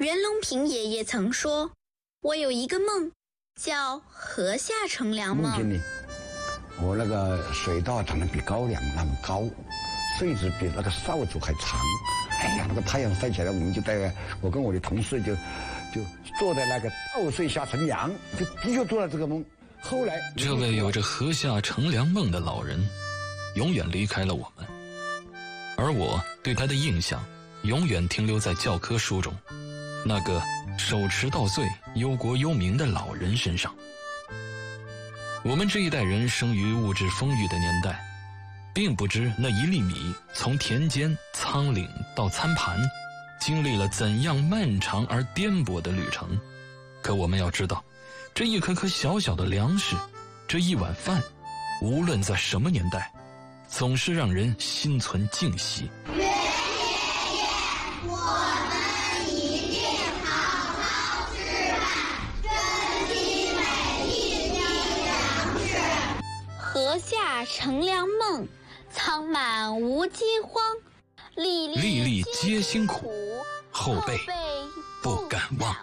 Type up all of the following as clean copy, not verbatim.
袁隆平爷爷曾说，我有一个梦，叫河下乘凉梦。 梦见呢，我那个水稻长得比高粱那么高，穗子比那个扫帚还长。哎呀，那个太阳晒起来，我们我跟我的同事就坐在那个稻穗下乘凉，就的确做了这个梦。后来， 这位有着河下乘凉梦的老人，永远离开了我们，而我对他的印象，永远停留在教科书中那个手持稻穗、忧国忧民的老人身上。我们这一代人生于物质丰裕的年代，并不知那一粒米从田间、仓廪到餐盘，经历了怎样漫长而颠簸的旅程。可我们要知道，这一颗颗小小的粮食，这一碗饭，无论在什么年代，总是让人心存敬惜。 袁爷爷，我们一定好好吃饭，珍惜每一滴粮食。 河下乘凉梦，仓满无饥荒，粒粒皆辛苦， 后辈不敢忘。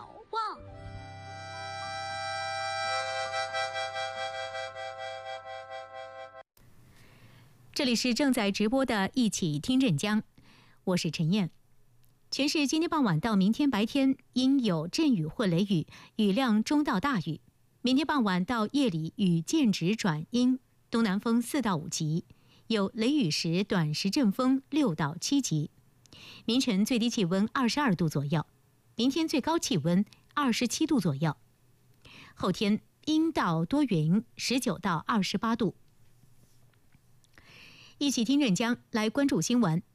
这里是正在直播的一起听镇江，我是陈燕。全市今天傍晚到明天白天阴有阵雨或雷雨，雨量中到大雨。明天傍晚到夜里雨渐止转阴，东南风4到5级，有雷雨时短时阵风6到7级。明晨最低气温22度左右，明天最高气温27度左右。后天阴到多云，19到28度。一起听镇江，来关注新闻。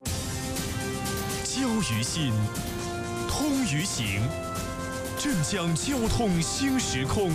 交于心，通于行，镇江交通新时空。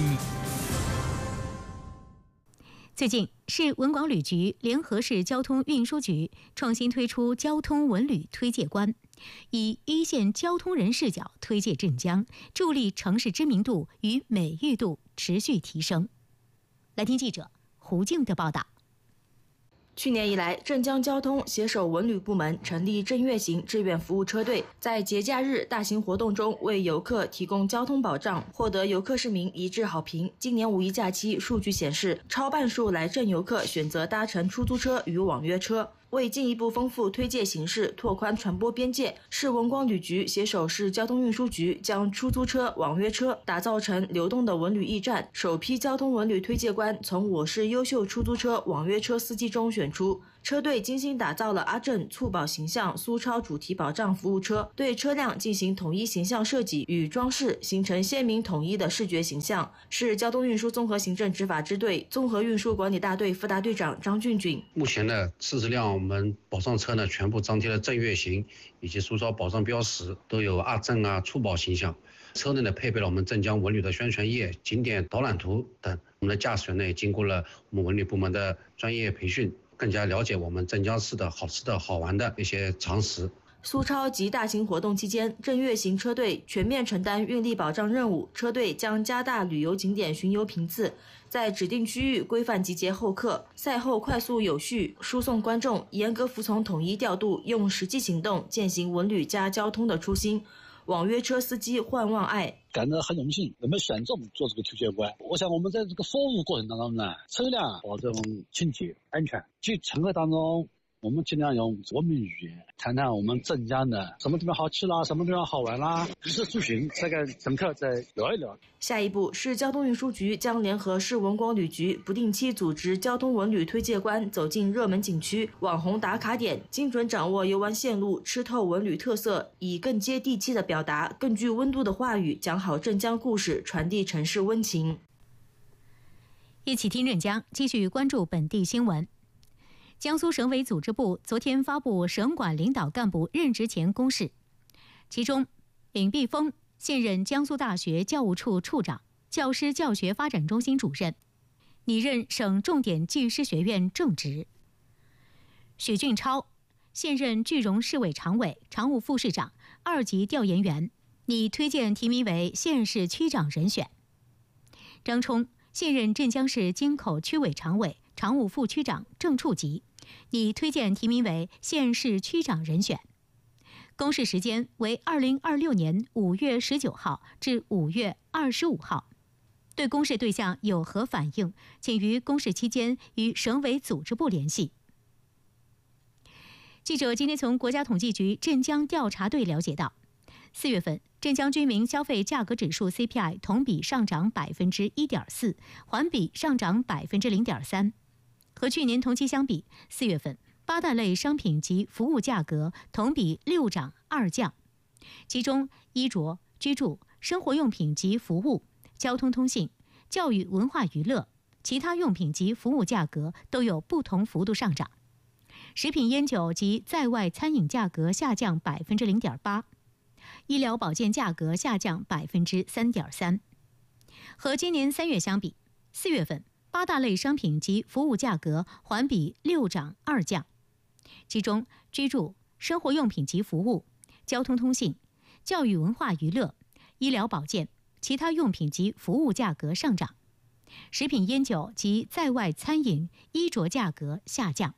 最近，市文广旅局联合市交通运输局创新推出交通文旅推介官，以一线交通人视角推介镇江，助力城市知名度与美誉度持续提升。来听记者胡静的报道。 去年以来，镇江交通携手文旅部门成立镇越型志愿服务车队，在节假日大型活动中为游客提供交通保障，获得游客市民一致好评。今年5一假期数据显示，超半数来镇游客选择搭乘出租车与网约车。为进一步丰富推介形式，拓宽传播边界，市文广旅局携手市交通运输局，将出租车、网约车打造成流动的文旅驿站。首批交通文旅推介官从我市优秀出租车、网约车司机中选出。车队精心打造了阿正促保形象苏超主题保障服务车，对车辆进行统一形象设计与装饰，形成鲜明统一的视觉形象。市交通运输综合行政执法支队综合运输管理大队副大队长张俊俊： 目前的40辆我们保障车呢，全部张贴了镇越型以及苏超保障标识，都有阿正促保形象。车内呢配备了我们镇江文旅的宣传页、景点导览图等。我们的驾驶员呢也经过了我们文旅部门的专业培训，更加了解我们镇江市的好吃的好玩的一些常识。 苏超及大型活动期间，镇越型车队全面承担运力保障任务，车队将加大旅游景点巡游频次，在指定区域规范集结候客，赛后快速有序输送观众，严格服从统一调度，用实际行动践行文旅加交通的初心。网约车司机焕望爱感到很荣幸，能被选中做这个推介官。我想我们在这个服务过程当中呢，车辆保证清洁安全，去乘客当中我们尽量用文明语言谈谈我们镇江的什么地方好吃啦，什么地方好玩啦，衣食住行再跟乘客再聊一聊。 下一步，市交通运输局将联合市文广旅局不定期组织交通文旅推介官走进热门景区、网红打卡点，精准掌握游玩线路，吃透文旅特色，以更接地气的表达、更具温度的话语讲好镇江故事，传递城市温情。 一起听镇江，继续关注本地新闻。江苏省委组织部昨天发布省管领导干部任职前公示，其中闵碧峰现任江苏大学教务处处长、教师教学发展中心主任，拟任省重点技师学院正职。许俊超现任句容市委常委、常务副市长、2级调研员，拟推荐提名为县市区长人选。张冲现任镇江市京口区委常委、常务副区长正处级，拟推荐提名为县市区长人选。 公示时间为2026年5月19号至5月25号。对公示对象有何反映，请于公示期间与省委组织部联系。记者今天从国家统计局镇江调查队了解到，4月份镇江居民消费价格指数 CPI 同比上涨1.4%，环比上涨0.3%。和去年同期相比，4月份8大类商品及服务价格同比6涨2降，其中衣着、居住、生活用品及服务、交通通信、教育文化娱乐、其他用品及服务价格都有不同幅度上涨。食品烟酒及在外餐饮价格下降0.8%，医疗保健价格下降3.3%。和今年3月相比，4月份8大类商品及服务价格环比6涨2降，其中居住、生活用品及服务、交通通信、教育文化娱乐、医疗保健、其他用品及服务价格上涨，食品烟酒及在外餐饮、衣着价格下降。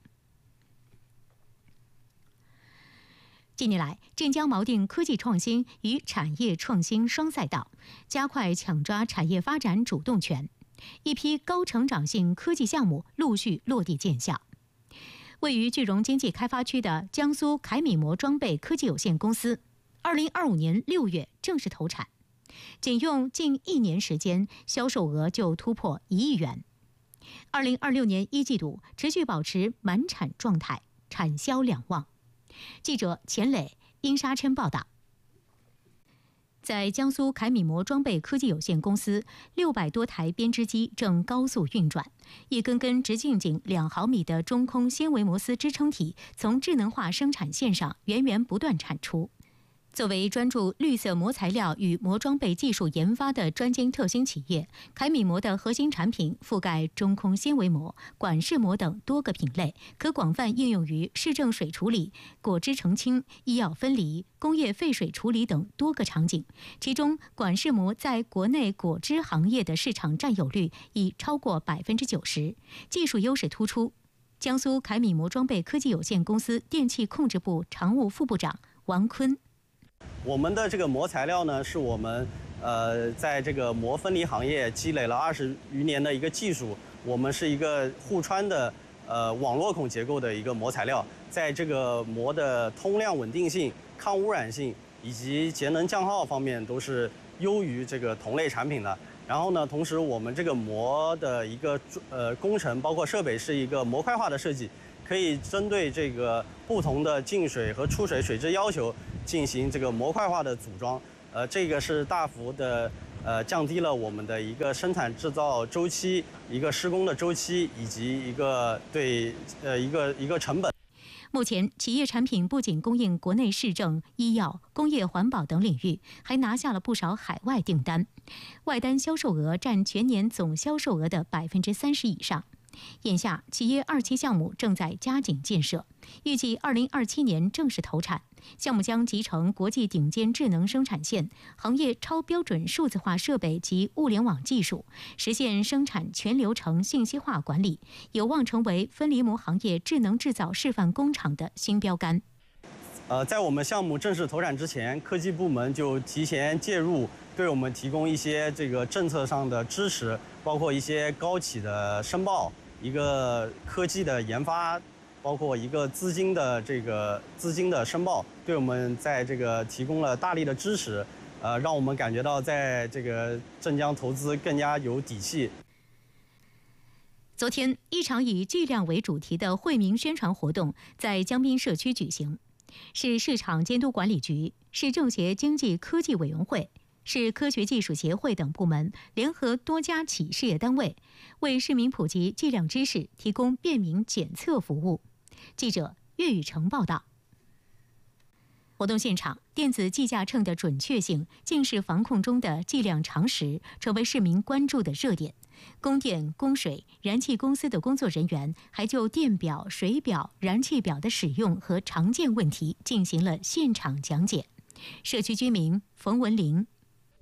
近年来，镇江锚定科技创新与产业创新双赛道，加快抢抓产业发展主动权，一批高成长性科技项目陆续落地见效。位于句容经济开发区的江苏凯米摩装备科技有限公司，2025年6月正式投产，仅用近1年时间，销售额就突破1亿元。2026年1季度持续保持满产状态，产销两旺。记者钱磊、殷沙琛报道。在江苏凯米摩装备科技有限公司，600多台编织机正高速运转，一根根直径仅2毫米的中空纤维摩丝支撑体从智能化生产线上源源不断产出。作为专注绿色膜材料与膜装备技术研发的专精特新企业，凯米摩的核心产品覆盖中空纤维膜、管式膜等多个品类，可广泛应用于市政水处理、果汁澄清、医药分离、工业废水处理等多个场景。其中，管式膜在国内果汁行业的市场占有率已超过90%，技术优势突出。江苏凯米摩装备科技有限公司电气控制部常务副部长王坤。 我们的这个膜材料呢，是我们在这个膜分离行业积累了20余年的一个技术。我们是一个互穿的网络孔结构的一个膜材料，在这个膜的通量稳定性、抗污染性以及节能降耗方面都是优于这个同类产品的。然后呢，同时我们这个膜的一个工程包括设备是一个模块化的设计，可以针对这个不同的进水和出水水质要求进行这个模块化的组装，这个是大幅的降低了我们的一个生产制造周期、一个施工的周期以及一个对一个成本。 目前，企业产品不仅供应国内市政、医药、工业环保等领域，还拿下了不少海外订单，外单销售额占全年总销售额的30%以上。眼下，企业2期项目正在加紧建设，预计2027年正式投产。项目将集成国际顶尖智能生产线、行业超标准数字化设备及物联网技术，实现生产全流程信息化管理，有望成为分离膜行业智能制造示范工厂的新标杆。 在我们项目正式投产之前，科技部门就提前介入，对我们提供一些这个政策上的支持，包括一些高企的申报。一个科技的研发，包括一个资金的申报，对我们在这个提供了大力的支持，让我们感觉到在这个镇江投资更加有底气。 昨天，一场以巨量为主题的惠民宣传活动在江滨社区举行，市市场监督管理局、市政协经济科技委员会、市科学技术协会等部门联合多家企事业单位，为市民普及计量知识，提供便民检测服务。记者岳雨成报道。活动现场，电子计价秤的准确性竟是防控中的计量常识，成为市民关注的热点。供电、供水、燃气公司的工作人员还就电表、水表、燃气表的使用和常见问题进行了现场讲解。社区居民冯文玲。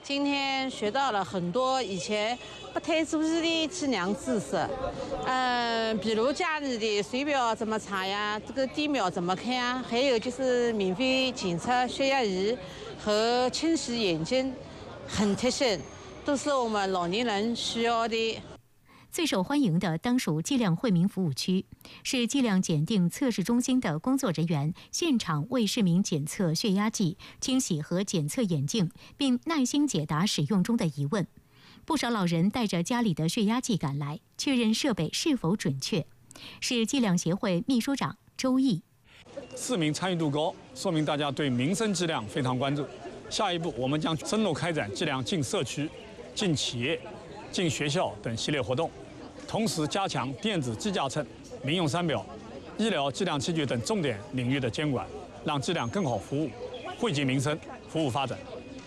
今天学到了很多以前不太注意的计量知识，比如家里的水表怎么查呀，这个电表怎么看呀，还有就是免费检测血压仪和清洗眼睛，很贴心，都是我们老年人需要的。 最受欢迎的当属剂量惠民服务区，是剂量检定测试中心的工作人员现场为市民检测血压计、清洗和检测眼镜，并耐心解答使用中的疑问。不少老人带着家里的血压计赶来，确认设备是否准确。是剂量协会秘书长周毅。 市民参与度高，说明大家对民生剂量非常关注。下一步，我们将深入开展剂量进社区、进企业、进学校等系列活动，同时加强电子计价秤、民用三表、医疗计量器具等重点领域的监管，让剂量更好服务，惠及民生，服务发展。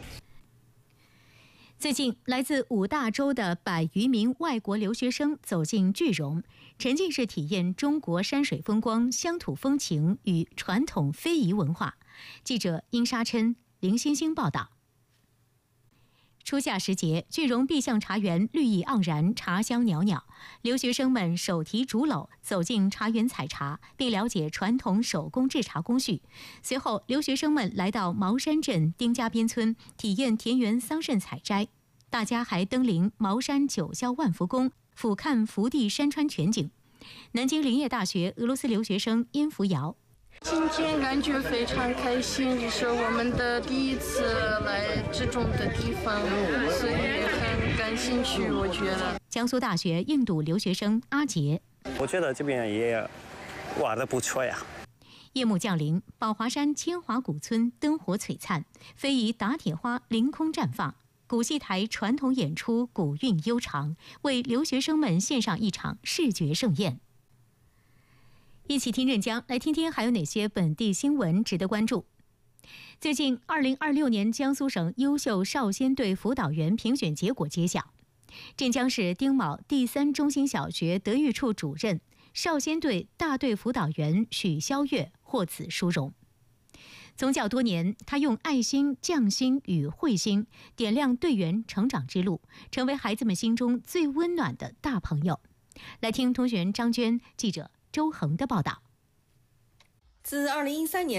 最近，来自5大洲的100余名外国留学生走进句容，沉浸式体验中国山水风光、乡土风情与传统非遗文化。记者殷沙琛、林欣欣报道。初夏时节，句容碧象茶园绿意盎然，茶香袅袅。留学生们手提竹篓走进茶园采茶，并了解传统手工制茶工序。随后，留学生们来到茅山镇丁家边村，体验田园桑葚采摘。大家还登临茅山九霄万福宫，俯瞰福地山川全景。南京林业大学俄罗斯留学生殷福瑶。 今天感觉非常开心，这是我们的第一次来这种的地方，所以很感兴趣。我觉得江苏大学印度留学生阿杰， 我觉得这边也玩得不错呀。 夜幕降临，宝华山千华古村灯火璀璨，非遗打铁花凌空绽放，古戏台传统演出古韵悠长，为留学生们献上一场视觉盛宴。一起听镇江，来听听还有哪些本地新闻值得关注。最近，2026年江苏省优秀少先队辅导员评选结果揭晓，镇江市丁卯第3中心小学德育处主任、少先队大队辅导员许肖月获此殊荣。从教多年，他用爱心、匠心与慧心点亮队员成长之路，成为孩子们心中最温暖的大朋友。来听同学张娟、记者周恒的报道。 自2013年